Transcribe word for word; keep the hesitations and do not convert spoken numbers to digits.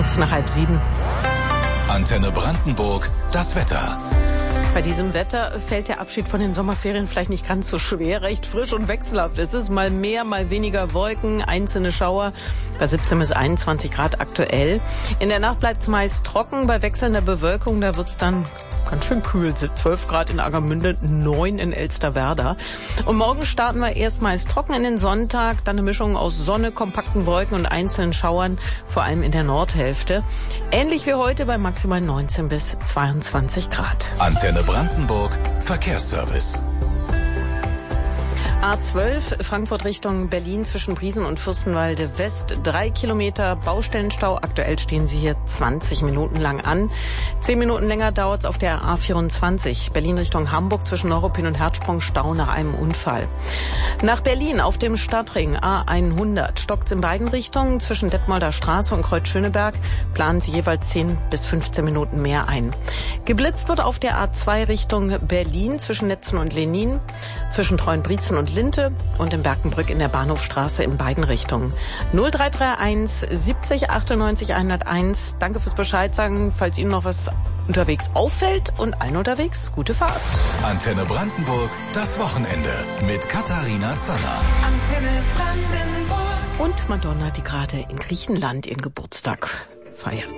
Kurz nach halb sieben. Antenne Brandenburg, das Wetter. Bei diesem Wetter fällt der Abschied von den Sommerferien vielleicht nicht ganz so schwer. Recht frisch und wechselhaft. Es ist mal mehr, mal weniger Wolken, einzelne Schauer. Bei siebzehn bis einundzwanzig Grad aktuell. In der Nacht bleibt es meist trocken. Bei wechselnder Bewölkung, da wird's dann ganz schön kühl. zwölf Grad in Agermünde, neun in Elsterwerda. Und morgen starten wir erst meist trocken in den Sonntag. Dann eine Mischung aus Sonne, kompakten Wolken und einzelnen Schauern, vor allem in der Nordhälfte. Ähnlich wie heute bei maximal neunzehn bis zweiundzwanzig Grad. Antenne Brandenburg, Verkehrsservice. A zwölf, Frankfurt Richtung Berlin zwischen Briesen und Fürstenwalde West. Drei Kilometer Baustellenstau. Aktuell stehen sie hier zwanzig Minuten lang an. Zehn Minuten länger dauert es auf der A vierundzwanzig. Berlin Richtung Hamburg zwischen Neuruppin und Herzsprung Stau nach einem Unfall. Nach Berlin auf dem Stadtring A hundert stockt es in beiden Richtungen. Zwischen Detmolder Straße und Kreuz Schöneberg planen sie jeweils zehn bis fünfzehn Minuten mehr ein. Geblitzt wird auf der A zwei Richtung Berlin zwischen Netzen und Lenin, zwischen Treuenbrietzen und Linte und in Berkenbrück in der Bahnhofstraße in beiden Richtungen. null drei drei eins siebzig achtundneunzig hunderteins. Danke fürs Bescheid sagen, falls Ihnen noch was unterwegs auffällt, und allen unterwegs gute Fahrt. Antenne Brandenburg, das Wochenende mit Katharina Zanner. Antenne Brandenburg. Und Madonna, die gerade in Griechenland ihren Geburtstag feiert.